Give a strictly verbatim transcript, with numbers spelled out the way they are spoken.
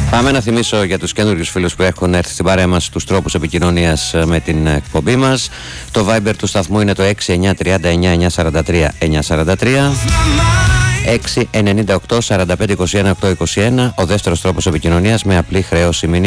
Πάμε να θυμίσω για τους καινούριους φίλους που έχουν έρθει στην παρέα μας τους τρόπους επικοινωνίας με την εκπομπή μας. Το Viber του σταθμού είναι το έξι εννιά τρία εννιά εννιά τέσσερα τρία εννιά τέσσερα τρία, έξι εννιά οκτώ σαράντα πέντε είκοσι ένα οκτακόσια είκοσι ένα. Ο δεύτερος τρόπος επικοινωνίας με απλή χρέωση μηνύμα.